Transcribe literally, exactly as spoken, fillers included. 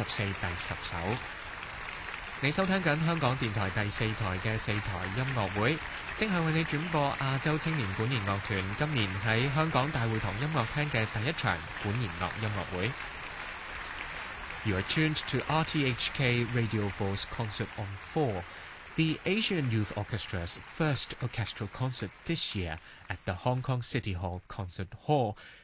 四第十首。你收聽緊香港電台第四台嘅四台音樂會，正係為你轉播亞洲青年管弦樂團今年喺香港大會堂音樂廳嘅第一場管弦樂音樂會。You are tuned to R T H K Radio four's Concert on four, the Asian Youth Orchestra's first orchestral concert this year at the Hong Kong City Hall Concert Hall,